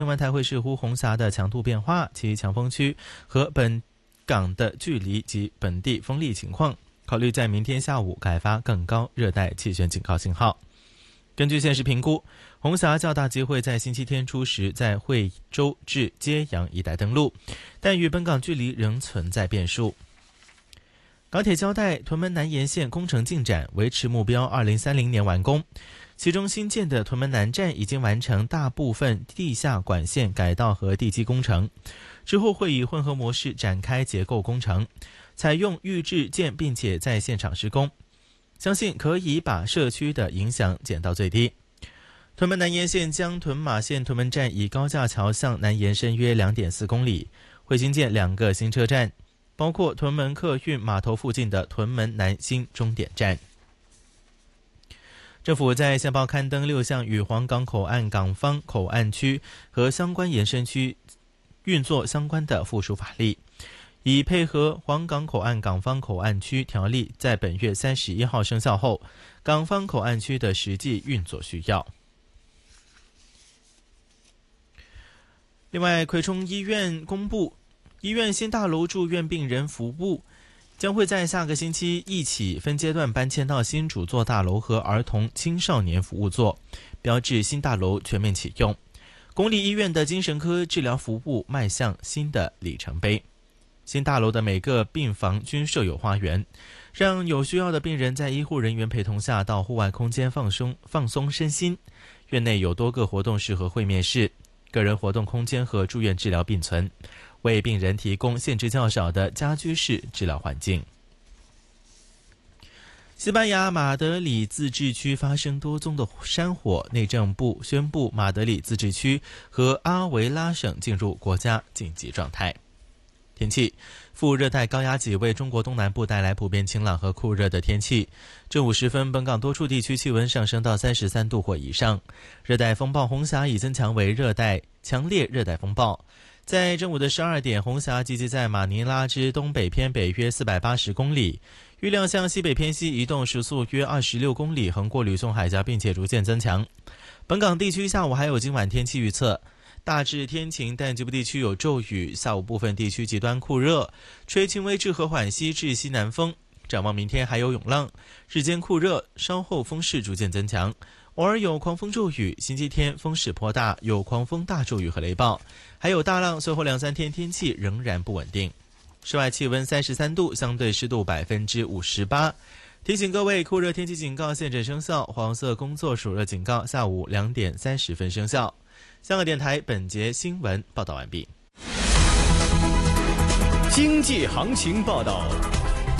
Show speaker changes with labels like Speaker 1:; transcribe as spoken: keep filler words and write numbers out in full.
Speaker 1: 天文台会视乎红霞的强度变化、其强风区和本港的距离及本地风力情况，考虑在明天下午改发更高热带气旋警告信号。根据现时评估，红霞较大机会在星期天初时在惠州至揭阳一带登陆，但与本港距离仍存在变数。港铁交代，屯门南延线工程进展，维持目标二零三零年完工。其中新建的屯门南站已经完成大部分地下管线改道和地基工程，之后会以混合模式展开结构工程，采用预制件并且在现场施工，相信可以把社区的影响减到最低。屯门南延线将屯马线屯门站以高架桥向南延伸约 两点四公里，会新建两个新车站，包括屯门客运码头附近的屯门南新终点站。政府在线报刊登六项与黄港口岸港方口岸区和相关延伸区运作相关的附属法例，以配合黄港口岸港方口岸区条例在本月三十一号生效后港方口岸区的实际运作需要。另外，葵涌医院公布，医院新大楼住院病人服务将会在下个星期一起分阶段搬迁到新主座大楼和儿童青少年服务座，标志新大楼全面启用。公立医院的精神科治疗服务迈向新的里程碑。新大楼的每个病房均设有花园，让有需要的病人在医护人员陪同下到户外空间放松放松身心。院内有多个活动室和会面室，个人活动空间和住院治疗并存，为病人提供限制较少的家居式治疗环境。西班牙马德里自治区发生多宗的山火，内政部宣布马德里自治区和阿维拉省进入国家紧急状态。天气，副热带高压脊为中国东南部带来普遍晴朗和酷热的天气。正午时分，本港多处地区气温上升到三十三度或以上。热带风暴红霞已增强为热带强烈热带风暴。在正午的十二点，红霞集结在马尼拉之东北偏北约四百八十公里，预料向西北偏西移动，时速约二十六公里，横过吕宋海峡，并且逐渐增强。本港地区下午还有今晚天气预测，大致天晴，但局部地区有骤雨，下午部分地区极端酷热，吹轻微至和缓西至西南风。展望明天还有涌浪，日间酷热，稍后风势逐渐增强，偶尔有狂风骤雨。星期天风势颇大，有狂风大骤雨和雷暴，还有大浪。随后两三天天气仍然不稳定。室外气温三十三度，相对湿度百分之五十八。提醒各位，酷热天气警告现正生效，黄色工作暑热警告下午两点三十分生效。香港电台本节新闻报道完毕。
Speaker 2: 经济行情报道。